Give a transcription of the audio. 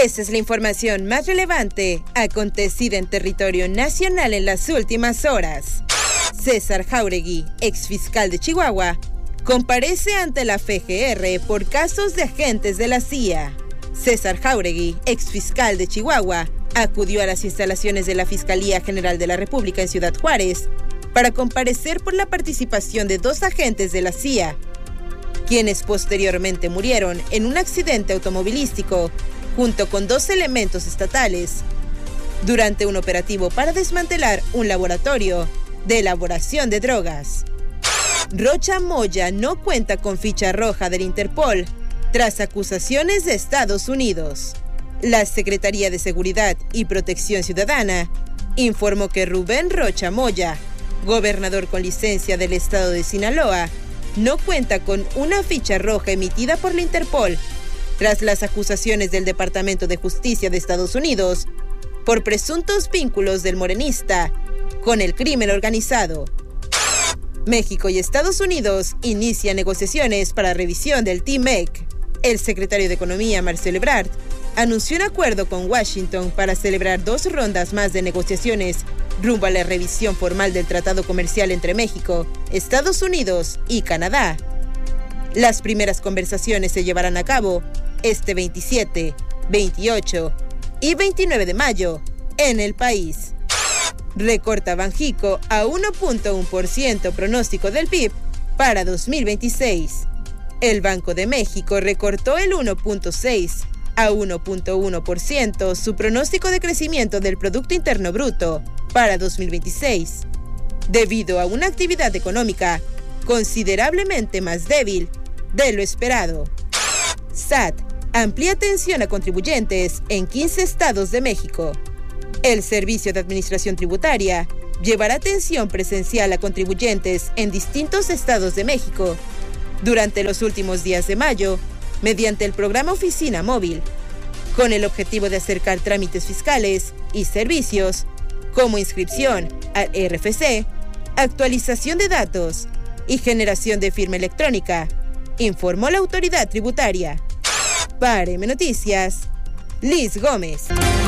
Esta es la información más relevante acontecida en territorio nacional en las últimas horas. César Jáuregui, exfiscal de Chihuahua, comparece ante la FGR por casos de agentes de la CIA. César Jáuregui, exfiscal de Chihuahua, acudió a las instalaciones de la Fiscalía General de la República en Ciudad Juárez para comparecer por la participación de 2 agentes de la CIA, quienes posteriormente murieron en un accidente automovilístico junto con 2 elementos estatales durante un operativo para desmantelar un laboratorio de elaboración de drogas. Rocha Moya no cuenta con ficha roja del Interpol tras acusaciones de Estados Unidos. La Secretaría de Seguridad y Protección Ciudadana informó que Rubén Rocha Moya, gobernador con licencia del estado de Sinaloa, no cuenta con una ficha roja emitida por la Interpol tras las acusaciones del Departamento de Justicia de Estados Unidos por presuntos vínculos del morenista con el crimen organizado. México y Estados Unidos inician negociaciones para revisión del TMEC. El secretario de Economía, Marcelo Ebrard, anunció un acuerdo con Washington para celebrar 2 rondas más de negociaciones rumbo a la revisión formal del Tratado Comercial entre México, Estados Unidos y Canadá. Las primeras conversaciones se llevarán a cabo este 27, 28 y 29 de mayo en el país. Recorta Banjico a 1.1% pronóstico del PIB para 2026. El Banco de México recortó el 1.6 a 1.1% su pronóstico de crecimiento del Producto Interno Bruto para 2026, debido a una actividad económica considerablemente más débil de lo esperado. SAT amplía atención a contribuyentes en 15 estados de México. El Servicio de Administración Tributaria llevará atención presencial a contribuyentes en distintos estados de México durante los últimos días de mayo, mediante el programa Oficina Móvil, con el objetivo de acercar trámites fiscales y servicios como inscripción al RFC, actualización de datos y generación de firma electrónica, informó la autoridad tributaria. Para M Noticias, Liz Gómez.